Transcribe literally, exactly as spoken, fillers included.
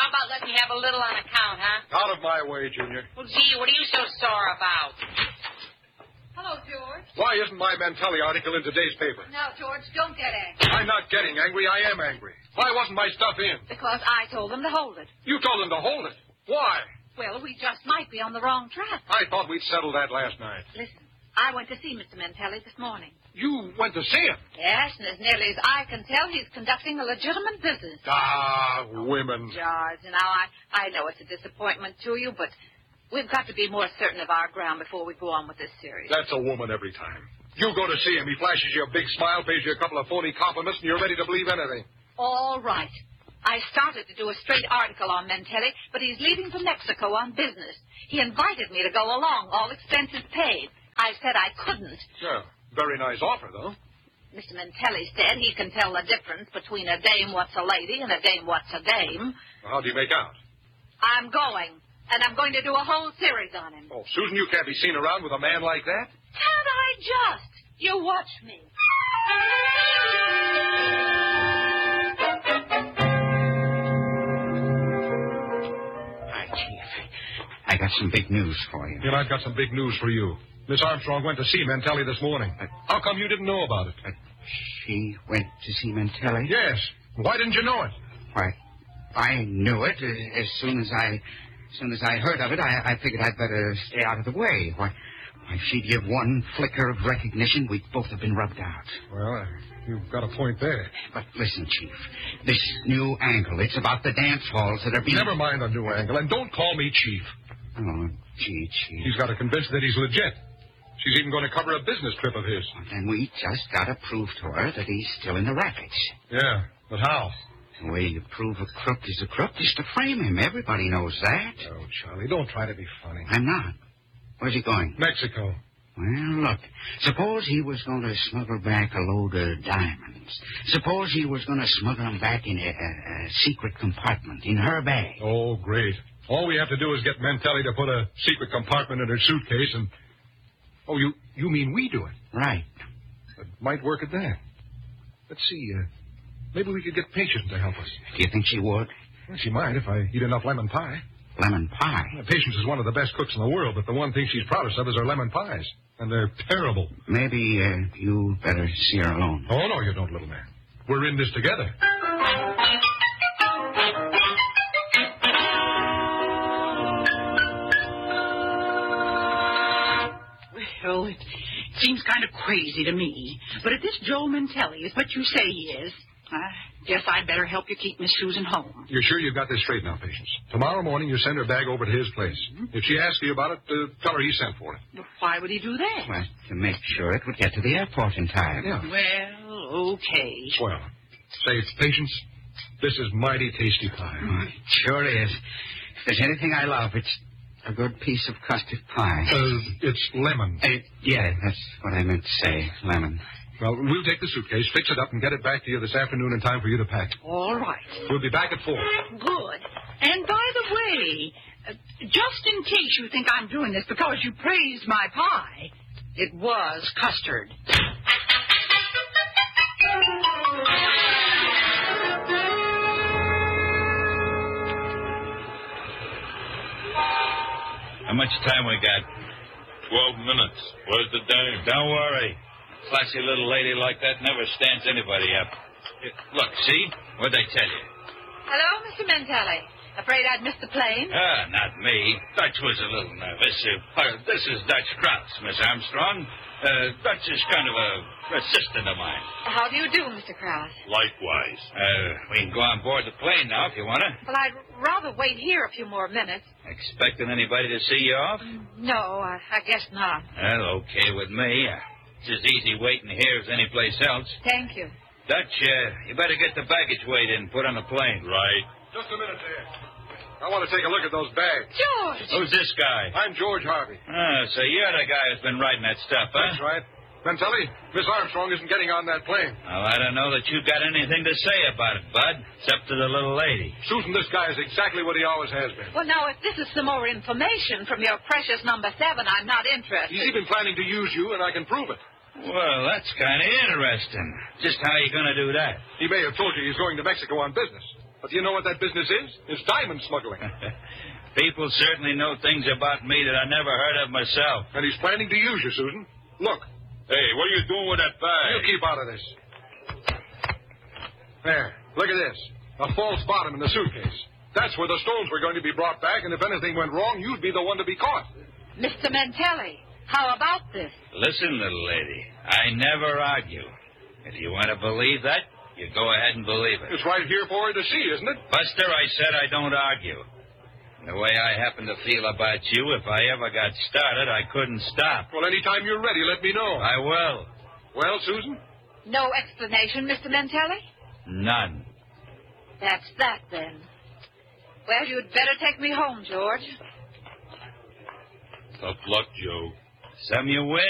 How about letting me have a little on account, huh? Out of my way, Junior. Well, gee, what are you so sore about? Hello, George. Why isn't my Mantelli article in today's paper? Now, George, don't get angry. I'm not getting angry. I am angry. Why wasn't my stuff in? Because I told them to hold it. You told them to hold it. Why? Well, we just might be on the wrong track. I thought we'd settled that last night. Listen, I went to see Mister Mantelli this morning. You went to see him? Yes, and as nearly as I can tell, he's conducting a legitimate business. Ah, women. George, now I, I know it's a disappointment to you, but we've got to be more certain of our ground before we go on with this series. That's a woman every time. You go to see him, he flashes you a big smile, pays you a couple of phony compliments, and you're ready to believe anything. All right. I started to do a straight article on Mantelli, but he's leaving for Mexico on business. He invited me to go along, all expenses paid. I said I couldn't. Yeah, very nice offer, though. Mister Mantelli said he can tell the difference between a dame what's a lady and a dame what's a dame. Well, how do you make out? I'm going, and I'm going to do a whole series on him. Oh, Susan, you can't be seen around with a man like that. Can't I just? You watch me. Hi, Chief. I got some big news for you. And I've got some big news for you. Miss Armstrong went to see Mantelli this morning. Uh, How come you didn't know about it? Uh, she went to see Mantelli? Yes. Why didn't you know it? Why, I knew it uh, as soon as I, as soon as I heard of it. I, I figured I'd better stay out of the way. Why, why, she'd give one flicker of recognition, we'd both have been rubbed out. Well, uh, you've got a point there. But listen, Chief, this new angle, it's about the dance halls that are being... Never mind the new angle, and don't call me Chief. Oh, gee, Chief. He's got to convince that he's legit. She's even going to cover a business trip of his. Then we just got to prove to her that he's still in the rackets. Yeah, but how? The way you prove a crook is a crook is to frame him. Everybody knows that. Oh, Charlie, don't try to be funny. I'm not. Where's he going? Mexico. Well, look, suppose he was going to smuggle back a load of diamonds. Suppose he was going to smuggle them back in a, a, a secret compartment in her bag. Oh, great. All we have to do is get Mantelli to put a secret compartment in her suitcase and... Oh, you you mean we do it? Right. It might work at that. Let's see, uh, maybe we could get Patience to help us. Do you think she would? Well, she might if I eat enough lemon pie. Lemon pie? Well, Patience is one of the best cooks in the world, but the one thing she's proudest of is her lemon pies. And they're terrible. Maybe uh, you better see her alone. Oh, no, you don't, little man. We're in this together. Well, it seems kind of crazy to me. But if this Joe Mantelli is what you say he is, I guess I'd better help you keep Miss Susan home. You're sure you've got this straight now, Patience? Tomorrow morning you send her bag over to his place. Mm-hmm. If she asks you about it, uh, tell her he sent for it. Well, why would he do that? Well, to make sure it would get to the airport in time. Yeah. Well, okay. Well, say, Patience, this is mighty tasty pie. Oh, it sure is. If there's anything I love, it's a good piece of custard pie. Uh, it's lemon. Uh, yeah, that's what I meant to say, lemon. Well, we'll take the suitcase, fix it up, and get it back to you this afternoon in time for you to pack. All right. We'll be back at four. Good. And by the way, uh, just in case you think I'm doing this because you praised my pie, it was custard. How much time we got? Twelve minutes. Where's the dame? Don't worry. Classy little lady like that never stands anybody up. Look, see? What'd they tell you? Hello, Mister Mantelli. Afraid I'd missed the plane? Ah, not me. Dutch was a little nervous. Uh, uh, this is Dutch Krause, Miss Armstrong. Uh, Dutch is kind of a assistant of mine. How do you do, Mister Krause? Likewise. Uh, we can go on board the plane now if you want to. Well, I'd rather wait here a few more minutes. Expecting anybody to see you off? No, I, I guess not. Well, okay with me. Uh, it's as easy waiting here as any place else. Thank you. Dutch, uh, you better get the baggage weighed in and put on the plane. Right. Just a minute there. I want to take a look at those bags. George! Who's this guy? I'm George Harvey. Ah, so you're the guy who's been writing that stuff, huh? That's right. Mantelli, Miss Armstrong isn't getting on that plane. Well, I don't know that you've got anything to say about it, Bud, except to the little lady. Susan, this guy is exactly what he always has been. Well, now, if this is some more information from your precious number seven, I'm not interested. He's even planning to use you, and I can prove it. Well, that's kind of interesting. Just how are you going to do that? He may have told you he's going to Mexico on business. But do you know what that business is? It's diamond smuggling. People certainly know things about me that I never heard of myself. And he's planning to use you, Susan. Look. Hey, what are you doing with that bag? You keep out of this. There. Look at this. A false bottom in the suitcase. That's where the stones were going to be brought back, and if anything went wrong, you'd be the one to be caught. Mister Mantelli, how about this? Listen, little lady, I never argue. If you want to believe that, you go ahead and believe it. It's right here for her to see, isn't it? Buster, I said I don't argue. The way I happen to feel about you, if I ever got started, I couldn't stop. Well, anytime you're ready, let me know. I will. Well, Susan? No explanation, Mister Mantelli? None. That's that, then. Well, you'd better take me home, George. Tough luck, Joe. Some you win.